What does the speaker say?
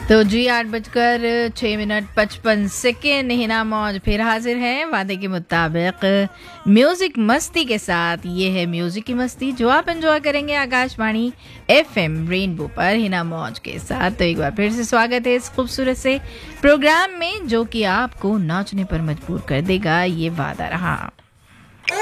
तो जी 8:06:55 हिना मौज फिर हाजिर है वादे के मुताबिक म्यूजिक मस्ती के साथ। ये है म्यूजिक की मस्ती जो आप एंजॉय करेंगे आकाशवाणी FM रेनबो पर हिना मौज के साथ। तो एक बार फिर से स्वागत है इस खूबसूरत से प्रोग्राम में जो कि आपको नाचने पर मजबूर कर देगा, ये वादा रहा।